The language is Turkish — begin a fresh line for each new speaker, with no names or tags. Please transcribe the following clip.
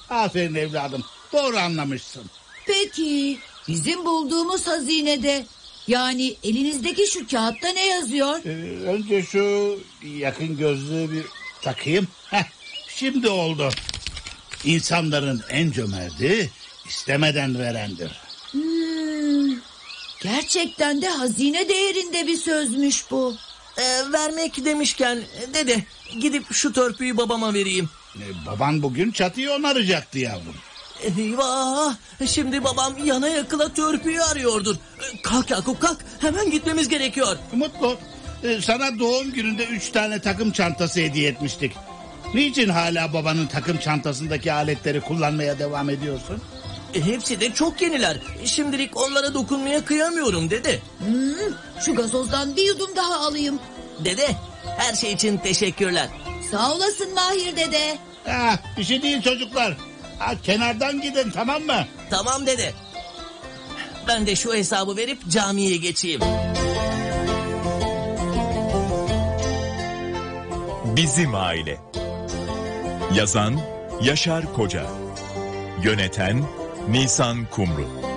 Aferin evladım. Doğru anlamışsın.
Peki bizim bulduğumuz hazinede, yani elinizdeki şu kağıtta ne yazıyor?
Önce şu yakın gözlüğü bir takayım. Şimdi oldu. İnsanların en cömerti istemeden verendir.
Gerçekten de hazine değerinde bir sözmüş bu.
Vermek demişken dede, gidip şu törpüyü babama vereyim.
Baban bugün çatıyı onaracaktı yavrum.
Eyvah, şimdi babam yana yakıla törpüyü arıyordur. Kalk Yakup, kalk, hemen gitmemiz gerekiyor.
Mutlu, sana doğum gününde 3 tane takım çantası hediye etmiştik. Niçin hala babanın takım çantasındaki aletleri kullanmaya devam ediyorsun?
Hepsi de çok yeniler. Şimdilik onlara dokunmaya kıyamıyorum dede.
Şu gazozdan bir yudum daha alayım.
Dede, her şey için teşekkürler.
Sağ olasın Mahir dede.
Bir şey değil çocuklar. Kenardan gidin, tamam mı?
Tamam dede. Ben de şu hesabı verip camiye geçeyim.
Bizim Aile. Yazan Yaşar Koca. Yöneten Nisan Kumru.